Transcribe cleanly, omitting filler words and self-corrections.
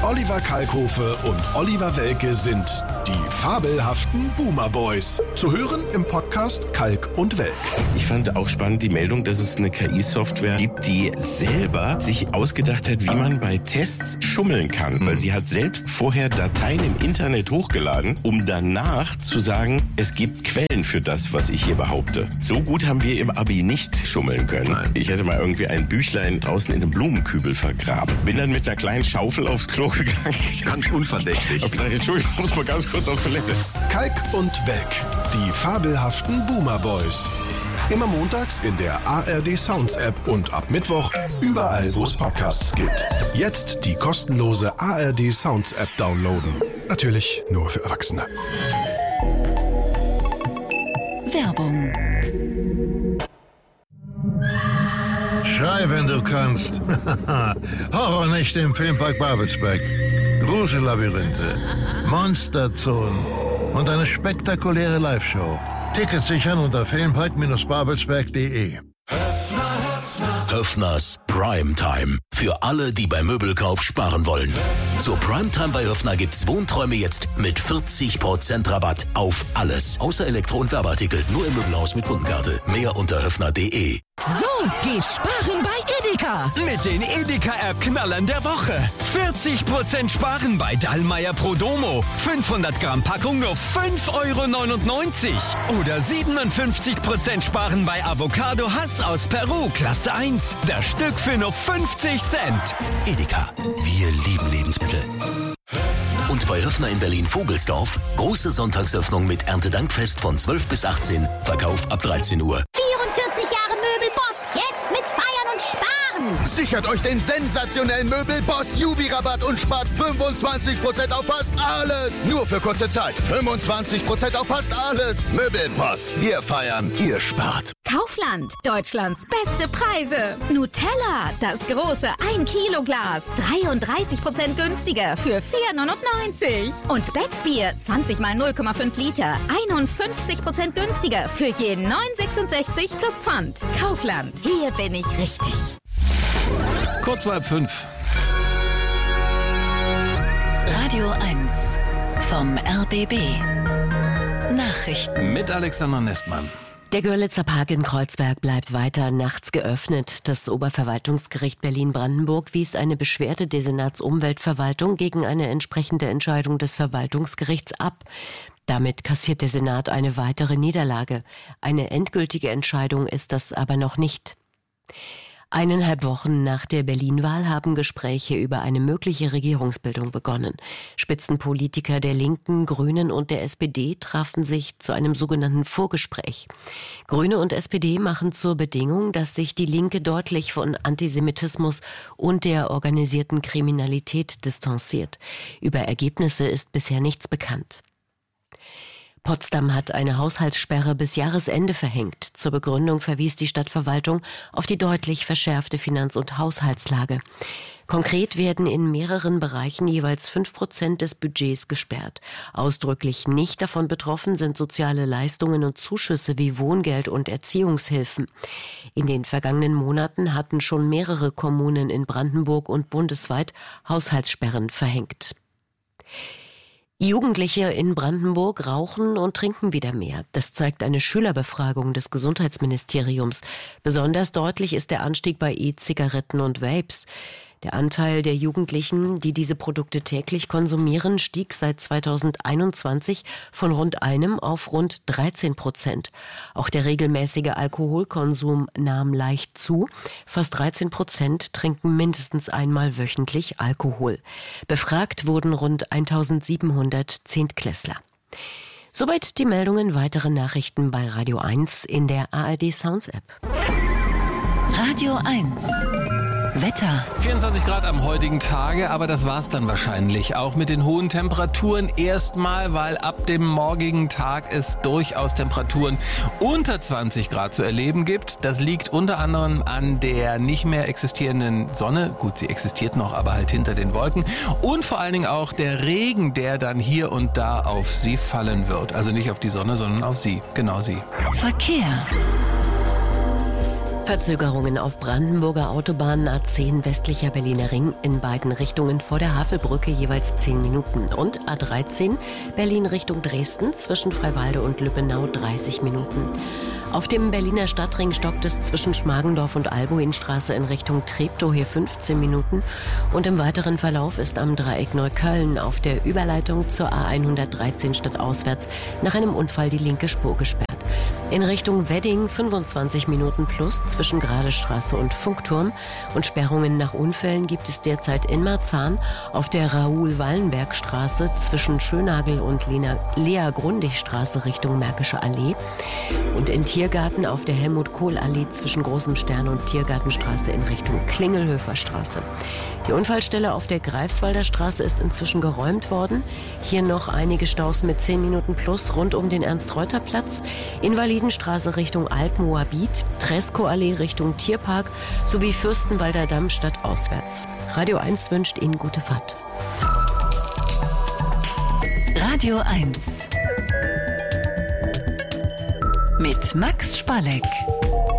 Oliver Kalkofe und Oliver Welke sind die fabelhaften Boomer Boys. Zu hören im Podcast Kalk und Welk. Ich fand auch spannend die Meldung, dass es eine KI-Software gibt, die selber sich ausgedacht hat, wie man bei Tests schummeln kann. Weil sie hat selbst vorher Dateien im Internet hochgeladen, um danach zu sagen, es gibt Quellen für das, was ich hier behaupte. So gut haben wir im Abi nicht schummeln können. Nein. Ich hätte mal irgendwie ein Büchlein draußen in einem Blumenkübel vergraben. Bin dann mit einer kleinen Schaufel aufs Klo gegangen. Ganz unverdächtig. Hab gesagt, Entschuldigung, ich muss mal ganz kurz auf Toilette. Kalk und Welk, die fabelhaften Boomer Boys. Immer montags in der ARD Sounds App und ab Mittwoch überall, wo es Podcasts gibt. Jetzt die kostenlose ARD Sounds App downloaden. Natürlich nur für Erwachsene. Werbung. Schrei, wenn du kannst. Horrornächte im Filmpark Babelsberg. Grusellabyrinthe, Monsterzonen und eine spektakuläre Live-Show. Tickets sichern unter filmpark-babelsberg.de. Höffners Primetime. Für alle, die beim Möbelkauf sparen wollen. Zur Primetime bei Höffner gibt's Wohnträume jetzt mit 40% Rabatt auf alles. Außer Elektro- und Werbeartikel. Nur im Möbelhaus mit Kundenkarte. Mehr unter höffner.de. So geht Sparen bei Edeka. Mit den Edeka-App-Knallern der Woche. 40% Sparen bei Dallmayr Prodomo. 500 Gramm Packung nur 5,99 €. Oder 57% Sparen bei Avocado Hass aus Peru, Klasse 1. Das Stück für nur 50 Cent. Edeka. Wir lieben Lebensmittel. Und bei Höffner in Berlin-Vogelsdorf. Große Sonntagsöffnung mit Erntedankfest von 12 bis 18. Verkauf ab 13 Uhr. 44 Jahre Möbelboss. Jetzt mit Feiern und Sparen. Sichert euch den sensationellen Möbelboss Jubi-Rabatt und spart 25% auf fast alles. Nur für kurze Zeit. 25% auf fast alles. Möbelboss. Wir feiern, ihr spart. Kaufland. Deutschlands beste Preise. Nutella. Das große 1-Kilo-Glas. 33% günstiger für 4,99 €. Und Becksbier. 20 mal 0,5 Liter. 51% günstiger für jeden 9,66 plus Pfand. Kaufland. Hier bin ich richtig. Kurz vor 5. Radio 1 vom RBB. Nachrichten. Mit Alexander Nestmann. Der Görlitzer Park in Kreuzberg bleibt weiter nachts geöffnet. Das Oberverwaltungsgericht Berlin-Brandenburg wies eine Beschwerde der Senatsumweltverwaltung gegen eine entsprechende Entscheidung des Verwaltungsgerichts ab. Damit kassiert der Senat eine weitere Niederlage. Eine endgültige Entscheidung ist das aber noch nicht. 1,5 Wochen nach der Berlin-Wahl haben Gespräche über eine mögliche Regierungsbildung begonnen. Spitzenpolitiker der Linken, Grünen und der SPD trafen sich zu einem sogenannten Vorgespräch. Grüne und SPD machen zur Bedingung, dass sich die Linke deutlich von Antisemitismus und der organisierten Kriminalität distanziert. Über Ergebnisse ist bisher nichts bekannt. Potsdam hat eine Haushaltssperre bis Jahresende verhängt. Zur Begründung verwies die Stadtverwaltung auf die deutlich verschärfte Finanz- und Haushaltslage. Konkret werden in mehreren Bereichen jeweils 5% des Budgets gesperrt. Ausdrücklich nicht davon betroffen sind soziale Leistungen und Zuschüsse wie Wohngeld und Erziehungshilfen. In den vergangenen Monaten hatten schon mehrere Kommunen in Brandenburg und bundesweit Haushaltssperren verhängt. Jugendliche in Brandenburg rauchen und trinken wieder mehr. Das zeigt eine Schülerbefragung des Gesundheitsministeriums. Besonders deutlich ist der Anstieg bei E-Zigaretten und Vapes. Der Anteil der Jugendlichen, die diese Produkte täglich konsumieren, stieg seit 2021 von rund 1 auf rund 13%. Auch der regelmäßige Alkoholkonsum nahm leicht zu. Fast 13% trinken mindestens einmal wöchentlich Alkohol. Befragt wurden rund 1700 Zehntklässler. Soweit die Meldungen. Weitere Nachrichten bei Radio 1 in der ARD Sounds App. Radio 1. Wetter. 24 Grad am heutigen Tage, aber das war's dann wahrscheinlich. Auch mit den hohen Temperaturen erstmal, weil ab dem morgigen Tag es durchaus Temperaturen unter 20 Grad zu erleben gibt. Das liegt unter anderem an der nicht mehr existierenden Sonne. Gut, sie existiert noch, aber halt hinter den Wolken. Und vor allen Dingen auch der Regen, der dann hier und da auf Sie fallen wird. Also nicht auf die Sonne, sondern auf Sie. Genau Sie. Verkehr. Verzögerungen auf Brandenburger Autobahn A10 westlicher Berliner Ring in beiden Richtungen vor der Havelbrücke jeweils 10 Minuten. Und A13 Berlin Richtung Dresden zwischen Freiwalde und Lübbenau 30 Minuten. Auf dem Berliner Stadtring stockt es zwischen Schmargendorf und Albuinstraße in Richtung Treptow hier 15 Minuten. Und im weiteren Verlauf ist am Dreieck Neukölln auf der Überleitung zur A113 stadtauswärts nach einem Unfall die linke Spur gesperrt. In Richtung Wedding 25 Minuten plus zwischen Gradestraße und Funkturm. Und Sperrungen nach Unfällen gibt es derzeit in Marzahn auf der Raoul-Wallenberg-Straße zwischen Schönagel und Lea-Grundig-Straße Richtung Märkische Allee. Und in Tiergarten auf der Helmut-Kohl-Allee zwischen Großem Stern und Tiergartenstraße in Richtung Klingelhöfer-Straße. Die Unfallstelle auf der Greifswalder Straße ist inzwischen geräumt worden. Hier noch einige Staus mit 10 Minuten plus rund um den Ernst-Reuter-Platz, Invalidenstraße Richtung Alp-Moabit, Tresco-Allee Richtung Tierpark sowie Fürstenwalder Damm stadtauswärts. Radio 1 wünscht Ihnen gute Fahrt. Radio 1 mit Max Spalleck.